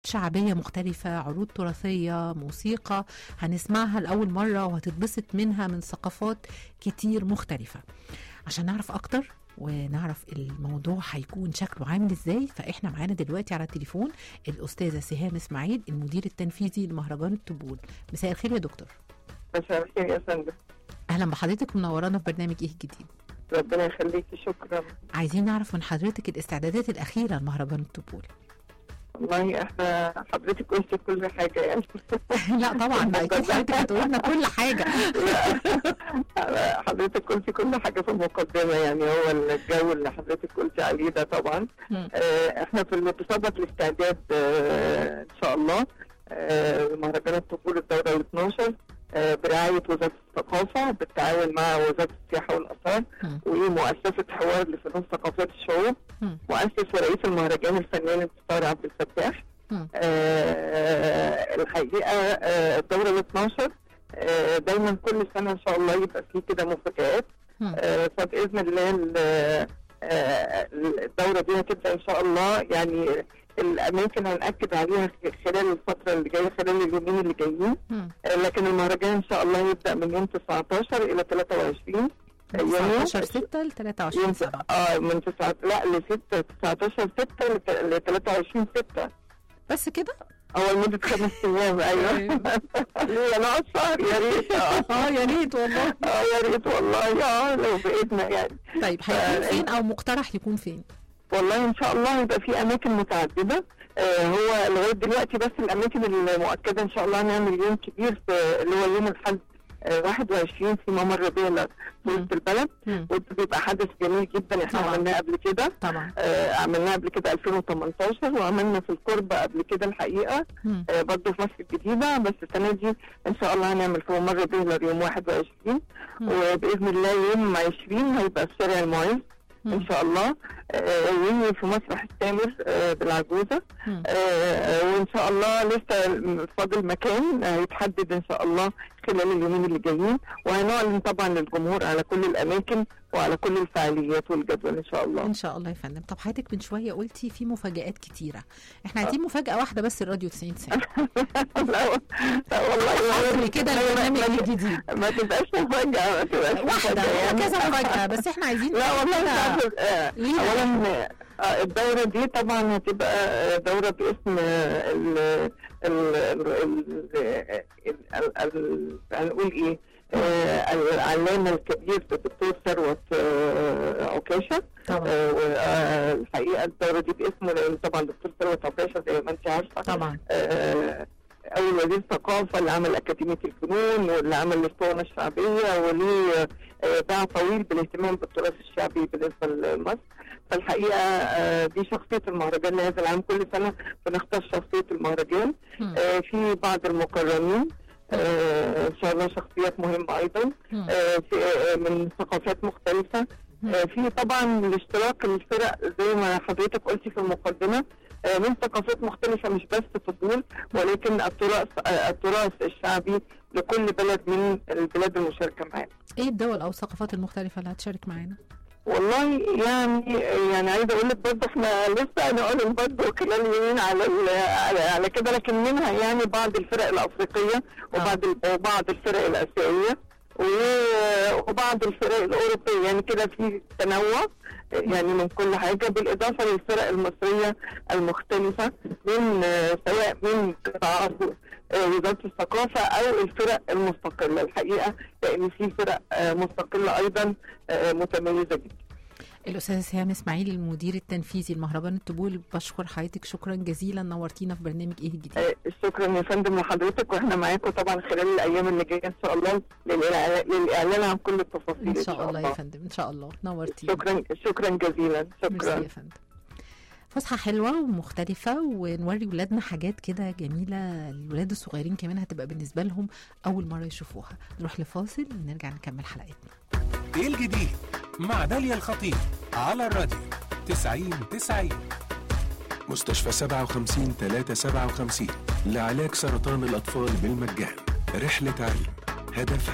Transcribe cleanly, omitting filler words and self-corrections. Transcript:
شعبية مختلفة، عروض تراثية، موسيقى هنسمعها لأول مرة وهتتبسط منها من ثقافات كتير مختلفة. عشان نعرف أكتر ونعرف الموضوع هيكون شكله عامل ازاي، فاحنا معانا دلوقتي على التليفون الأستاذة سهام إسماعيل، المدير التنفيذي لمهرجان الطبول. مساء الخير يا دكتور. مساء الخير يا فندم. أهلا بحضرتك ومنورانا في برنامج إيه الجديد. ربنا يخليكي، شكرا. عايزين نعرف من حضرتك الاستعدادات الأخيرة لمهرجان الطبول. والله احنا حضرتك قلت كل حاجة يعني. لا طبعا أكيد حضرتك هتقول لنا كل حاجة. لا حضرتك قلت كل حاجة في المقدمة، يعني هو الجو اللي حضرتك قلت عليه ده طبعا. احنا في المتصدر الاستعداد ان شاء الله مهرجان الطبول الدورة ال 12 برعاية وزارة الثقافة بالتعاون مع وزارة السياحة والآثار ومؤسسة حوار لفنون ثقافات الشعوب، مؤسس ورئيس المهرجان الفنان الدكتور عبد الفتاح. الحقيقة الدورة ال 12 دايما كل سنة إن شاء الله يبقى فيه كده مفاجآت. فبإذن الله الدورة دي هتبدأ إن شاء الله، يعني الأماكن هنأكد عليها خلال الفترة اللي جاية، خلال اليومين اللي جايين. لكن المهرجان إن شاء الله يبدأ من يوم 19 إلى 23 يوم 19/6 ل 23/7. من 9 ل 6 19/6 ل 23/6 بس كده؟ أول مدة 5 أيام. أيوه. ليه ناقص شهر؟ يا ريت. يا ريت والله. يا ريت والله. لو بإيدنا يعني. طيب هيكون فين أو مقترح يكون فين؟ والله ان شاء الله يبقى في اماكن متعدده. هو لغايه دلوقتي بس الاماكن المؤكده ان شاء الله هنعمل يوم كبير في اللي هو يوم الحد 21 في ممر بيلا في وسط البلد، وده بيبقى حدث جميل جدا. احنا عملناه قبل كده طبعا. عملناه قبل كده 2018 وعملنا في القربة قبل كده الحقيقه برضه في مصر الجديده. بس السنه دي ان شاء الله هنعمل في ممر بيلا يوم 21 وباذن الله يوم 20 هيبقى في شارع المعز ان شاء الله، ويجي في مسرح السامر بالعجوزه. وان شاء الله لسه فاضل مكان هيتحدد ان شاء الله خلال اليومين اللي جايين، وهنعلن طبعا للجمهور على كل الاماكن وعلى كل الفعاليات والجدول ان شاء الله. ان شاء الله يا فندم. طب حضرتك من شويه قلتي في مفاجآت كتيره، احنا عايزين مفاجاه واحده بس الراديو 90 سنه. لا والله كده البرنامج الجديد ما تبقاش مفاجاه، ما تبقاش واحده كذا مفاجاه، بس احنا عايزين. لا والله اولا الدورة دي طبعا هتبقى دورة باسم هنقول ايه العلامة الكبير الدكتور ثروت عكاشة. الحقيقة الدورة دي باسمه لأن طبعا الدكتور ثروت عكاشة زي ما انت عارفة طبعا أول وزير ثقافة اللي عمل أكاديمية الفنون واللي عمل الأسطوانة الشعبية وليه باع طويل بالاهتمام بالتراث الشعبي بالنسبة لمصر. فالحقيقة دي شخصية المهرجان لهذا العام، كل سنة بنختار شخصية المهرجان. في بعض المكرمين إن شاء الله شخصيات مهمة أيضا من ثقافات مختلفة. في طبعا الاشتراك الفرق زي ما حضرتك قلتي في المقدمة من ثقافات مختلفة، مش بس طبول ولكن التراث الشعبي لكل بلد من البلاد المشاركة معانا. ايه الدول او الثقافات المختلفة اللي هتشارك معانا؟ والله يعني عايزه اقول لك برضه احنا لسه هنعلن برضه خلال يومين على كده، لكن منها يعني بعض الفرق الافريقيه وبعض الفرق الاسيويه وبعض الفرق الاوروبيه، يعني كده في تنوع يعني من كل حاجه، بالاضافه للفرق المصريه المختلفه من سواء من قطاعات وزاره الثقافه او الفرق المستقله الحقيقه، لان في فرق مستقله ايضا متميزه جدا. الأستاذة سهام إسماعيل المدير التنفيذي لمهرجان الطبول، بشكر حضرتك شكرا جزيلا، نورتينا في برنامج ايه الجديد. شكرا يا فندم لحضرتك، واحنا معاكم طبعا خلال الايام اللي جايه ان شاء الله للاعلان عن كل التفاصيل ان شاء الله يا فندم. ان شاء الله نورتينا. شكرا جزيلا. شكرا يا فندم. فسحة حلوة ومختلفة ونوري ولادنا حاجات كده جميلة، الولاد الصغيرين كمان هتبقى بالنسبة لهم أول مرة يشوفوها. نروح لفاصل ونرجع نكمل حلقتنا. ايه الجديد مع داليا الخطيب على الراديو 90-90. مستشفى 57-357 لعلاج سرطان الأطفال بالمجان. رحلة علم، هدف